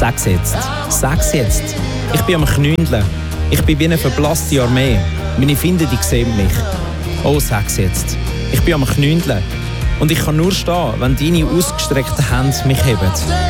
Sag's jetzt. Sag's jetzt. Ich bin am Knündeln. Ich bin wie eine verblasste Armee. Meine Feinde, die sehen mich. Oh, sag's jetzt. Ich bin am Knündeln. Und ich kann nur stehen, wenn deine ausgestreckten Hände mich heben.